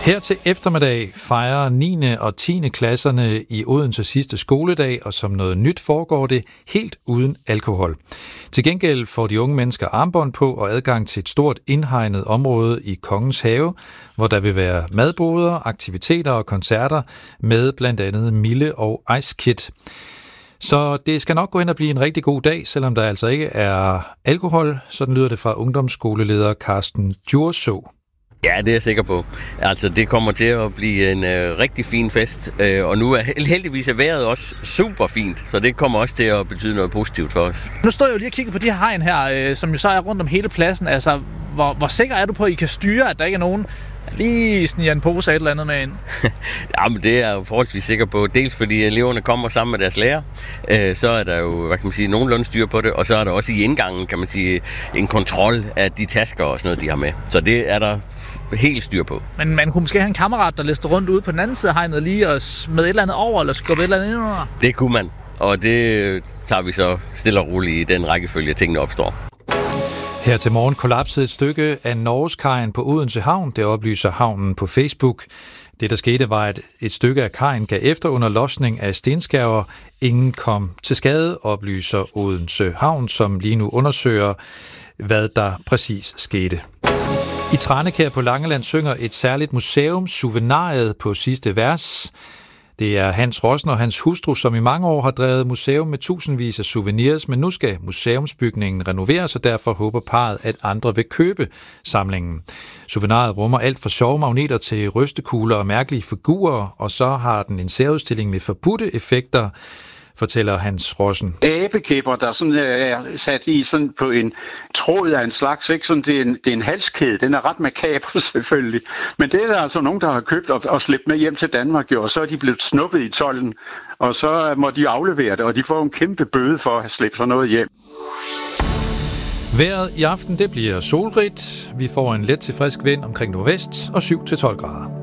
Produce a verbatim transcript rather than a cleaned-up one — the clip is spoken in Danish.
Her til eftermiddag fejrer niende og tiende klasserne i Odense sidste skoledag, og som noget nyt foregår det helt uden alkohol. Til gengæld får de unge mennesker armbånd på og adgang til et stort indhegnet område i Kongens Have, hvor der vil være madboder, aktiviteter og koncerter med blandt andet Mille og Ice Kid. Så det skal nok gå hen og blive en rigtig god dag, selvom der altså ikke er alkohol. Sådan lyder det fra ungdomsskoleleder Carsten Djurså. Ja, det er jeg sikker på. Altså, det kommer til at blive en øh, rigtig fin fest, øh, og nu er heldigvis er vejret også super fint, så det kommer også til at betyde noget positivt for os. Nu står jeg jo lige og kigger på de her hegn her, øh, som jo så er rundt om hele pladsen. Altså, hvor, hvor sikker er du på, at I kan styre, at der ikke er nogen, lige sniger en pose af et eller andet med ind? Ja, men det er jeg jo forholdsvis sikker på. Dels fordi eleverne kommer sammen med deres lærer, øh, så er der jo, hvad kan man sige, nogenlunde styr på det, og så er der også i indgangen, kan man sige, en kontrol af de tasker og sådan noget, de har med. Så det er der helt styr på. Men man kunne måske have en kammerat, der lister rundt ude på den anden side af hegnet lige og smed et eller andet over, eller skubbe et eller andet ind under? Det kunne man, og det tager vi så stille og roligt i den rækkefølge, tingene opstår. Her til morgen kollapsede et stykke af Norgeskajen på Odense Havn. Det oplyser havnen på Facebook. Det, der skete, var, at et stykke af kajen gav efter under losning af stenskærver. Ingen kom til skade, oplyser Odense Havn, som lige nu undersøger, hvad der præcis skete. I Tranekær på Langeland synger et særligt museum Souvenariet på sidste vers. Det er Hans Rossen og hans hustru, som i mange år har drevet museum med tusindvis af souvenirs, men nu skal museumsbygningen renoveres, og derfor håber parret, at andre vil købe samlingen. Souvenariet rummer alt fra sjove magneter til rystekugler og mærkelige figurer, og så har den en særudstilling med forbudte effekter, fortæller Hans Rossen. Abekæpper, der sådan er sat i sådan på en tråd af en slags, ikke? Sådan, det, er en, det er en halskæde, den er ret makaber selvfølgelig. Men det er der altså nogen, der har købt og, og slæbt med hjem til Danmark, jo, og så er de blevet snuppet i tolden, og så må de aflevere det, og de får en kæmpe bøde for at have slæbt sådan noget hjem. Vejret i aften, det bliver solrigt. Vi får en let til frisk vind omkring nordvest og syv til tolv grader.